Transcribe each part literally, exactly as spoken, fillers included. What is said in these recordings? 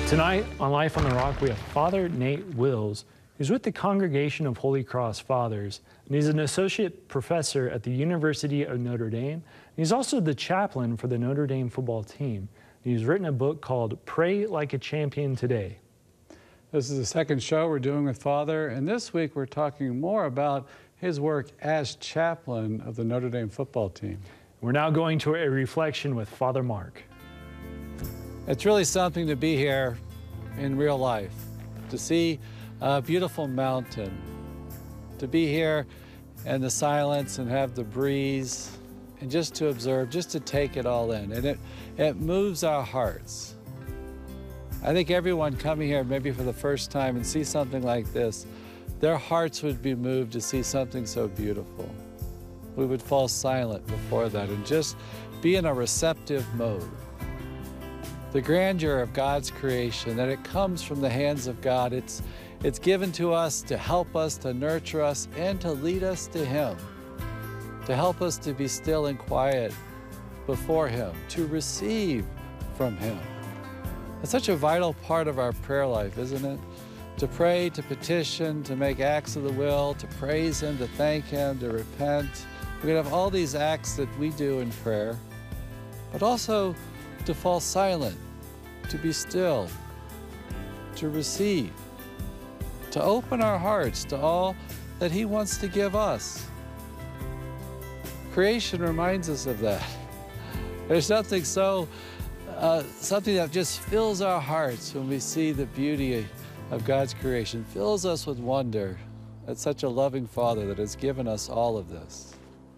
Tonight on Life on the Rock, we have Father Nate Wills, who's with the Congregation of Holy Cross Fathers, and he's an associate professor at the University of Notre Dame. He's also the chaplain for the Notre Dame football team. He's written a book called Pray Like a Champion Today. This is the second show we're doing with Father, and this week we're talking more about his work as chaplain of the Notre Dame football team. We're now going to a reflection with Father Mark. It's really something to be here in real life, to see a beautiful mountain, to be here in the silence and have the breeze, and just to observe, just to take it all in. And it, it moves our hearts. I think everyone coming here maybe for the first time and see something like this, their hearts would be moved to see something so beautiful. We would fall silent before that and just be in a receptive mode. The grandeur of God's creation, that it comes from the hands of God. It's, it's given to us to help us, to nurture us, and to lead us to Him, to help us to be still and quiet before Him, to receive from Him. It's such a vital part of our prayer life, isn't it? To pray, to petition, to make acts of the will, to praise Him, to thank Him, to repent. We have all these acts that we do in prayer, but also to fall silent, to be still, to receive, to open our hearts to all that He wants to give us. Creation reminds us of that. There's something so, uh, something that just fills our hearts when we see the beauty of God's creation, fills us with wonder at such a loving Father that has given us all of this.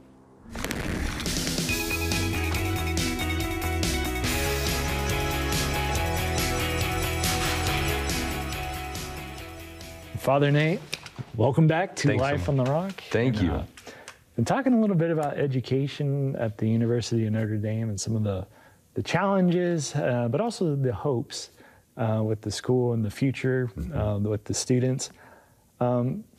Father Nate, welcome back to Thanks Life so on the Rock. Thank and, you. Uh, been talking a little bit about education at the University of Notre Dame and some of the, the challenges, uh, but also the hopes uh, with the school and the future, mm-hmm. uh, with the students. Um,